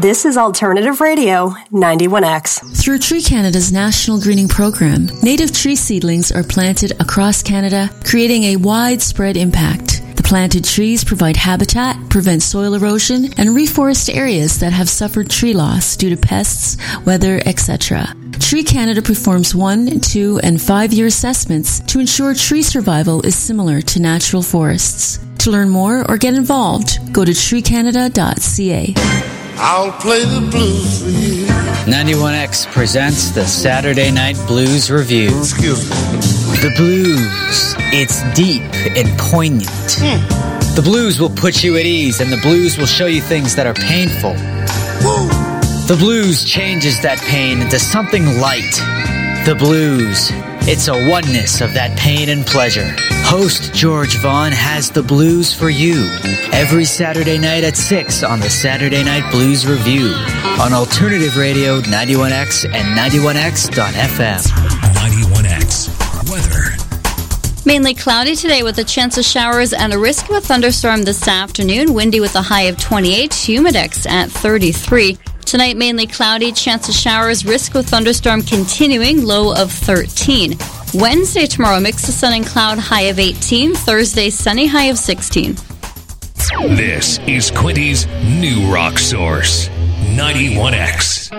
This is Alternative Radio 91X. Through Tree Canada's National Greening Program, native tree seedlings are planted across Canada, creating a widespread impact. The planted trees provide habitat, prevent soil erosion, and reforest areas that have suffered tree loss due to pests, weather, etc. Tree Canada performs 1, 2, and 5-year assessments to ensure tree survival is similar to natural forests. To learn more or get involved, go to treecanada.ca. I'll play the blues for you. 91X presents the Saturday Night Blues Review. Excuse me. The blues. It's deep and poignant. The blues will put you at ease, and the blues will show you things that are painful. The blues changes that pain into something light. The blues. It's a oneness of that pain and pleasure. Host George Vaughn has the blues for you every Saturday night at 6 on the Saturday Night Blues Review on Alternative Radio 91X and 91X.FM. 91X weather. Mainly cloudy today with a chance of showers and a risk of a thunderstorm this afternoon. Windy with a high of 28, humidex at 33. Tonight, mainly cloudy, chance of showers, risk of thunderstorm continuing, low of 13. Wednesday, tomorrow, mix of sun and cloud, high of 18. Thursday, sunny, high of 16. This is Quinty's new rock source, 91X.